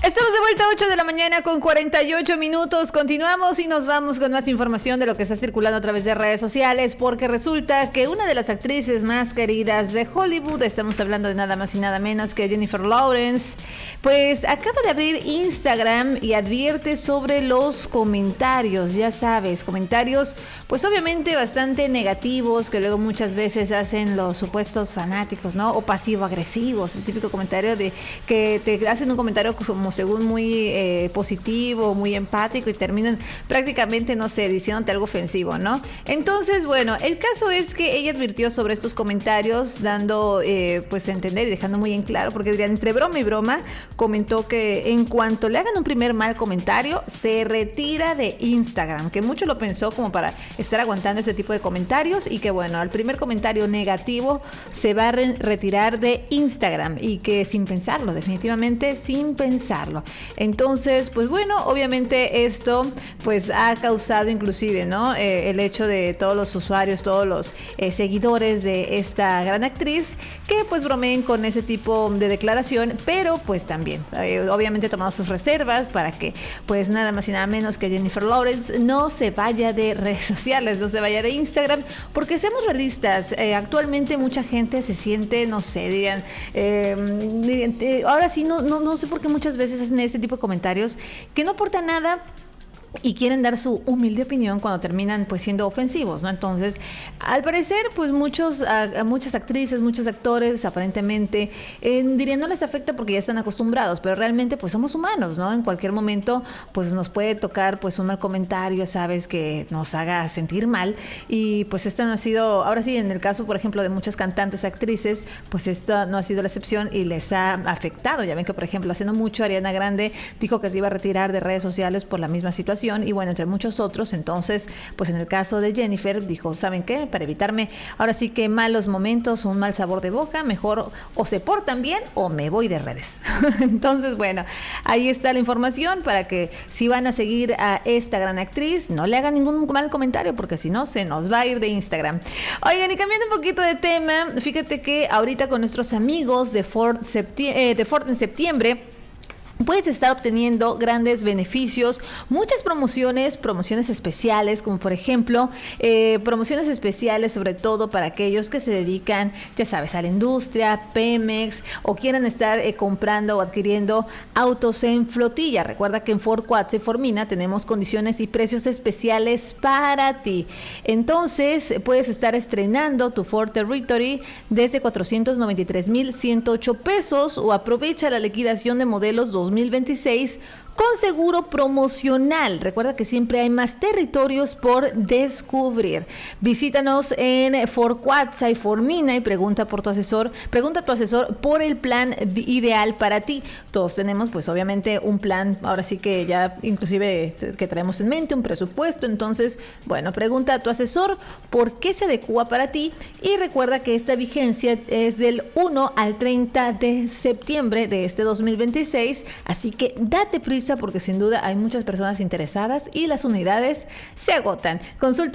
Estamos de vuelta a 8 de la mañana con 48 minutos. Continuamos y nos vamos con más información de lo que está circulando a través de redes sociales, porque resulta que una de las actrices más queridas de Hollywood, estamos hablando de nada más y nada menos que Jennifer Lawrence, pues acaba de abrir Instagram y advierte sobre los comentarios, ya sabes, comentarios pues obviamente bastante negativos que luego muchas veces hacen los supuestos fanáticos, ¿no? O pasivo-agresivos, el típico comentario de que te hacen un comentario como según muy positivo, muy empático y terminan prácticamente, no sé, diciéndote algo ofensivo, ¿no? Entonces, bueno, el caso es que ella advirtió sobre estos comentarios, dando pues a entender y dejando muy en claro, porque dirían, entre broma y broma, comentó que en cuanto le hagan un primer mal comentario, se retira de Instagram, que mucho lo pensó como para estar aguantando ese tipo de comentarios y que bueno, al primer comentario negativo se va a retirar de Instagram y que sin pensarlo, definitivamente sin pensarlo. Entonces, pues bueno, obviamente esto pues ha causado inclusive, ¿no? El hecho de todos los usuarios, todos los seguidores de esta gran actriz que pues bromeen con ese tipo de declaración, pero pues también obviamente tomado sus reservas para que pues nada más y nada menos que Jennifer Lawrence no se vaya de redes sociales, no se vaya de Instagram, porque seamos realistas, actualmente mucha gente se siente, no sé, dirían, ahora sí no sé por qué muchas veces hacen ese tipo de comentarios que no aportan nada y quieren dar su humilde opinión cuando terminan pues siendo ofensivos, ¿no? Entonces, al parecer, pues muchas actrices, muchos actores, aparentemente, dirían no les afecta porque ya están acostumbrados, pero realmente pues somos humanos, ¿no? En cualquier momento pues nos puede tocar pues un mal comentario, sabes, que nos haga sentir mal y pues esta no ha sido, ahora sí, en el caso, por ejemplo, de muchas cantantes, actrices, pues esta no ha sido la excepción y les ha afectado. Ya ven que, por ejemplo, hace no mucho Ariana Grande dijo que se iba a retirar de redes sociales por la misma situación y bueno, entre muchos otros. Entonces, pues en el caso de Jennifer dijo, ¿saben qué? Para evitarme ahora sí que malos momentos, un mal sabor de boca, mejor o se portan bien o me voy de redes. Entonces, bueno, ahí está la información para que si van a seguir a esta gran actriz, no le hagan ningún mal comentario porque si no se nos va a ir de Instagram. Oigan, y cambiando un poquito de tema, fíjate que ahorita con nuestros amigos de Ford en septiembre, puedes estar obteniendo grandes beneficios, muchas promociones especiales, como por ejemplo, promociones especiales sobre todo para aquellos que se dedican, ya sabes, a la industria, Pemex, o quieran estar comprando o adquiriendo autos en flotilla. Recuerda que en Ford Quats y Formina tenemos condiciones y precios especiales para ti. Entonces, puedes estar estrenando tu Ford Territory desde 493,108 pesos o aprovecha la liquidación de modelos 2026 con seguro promocional. Recuerda que siempre hay más territorios por descubrir. Visítanos en Ford Quats y Formina y pregunta a tu asesor por el plan ideal para ti. Todos tenemos pues obviamente un plan, ahora sí que ya inclusive que traemos en mente un presupuesto. Entonces, bueno, pregunta a tu asesor por qué se adecua para ti y recuerda que esta vigencia es del 1 al 30 de septiembre de este 2026, así que date prisa porque sin duda hay muchas personas interesadas y las unidades se agotan. Consulta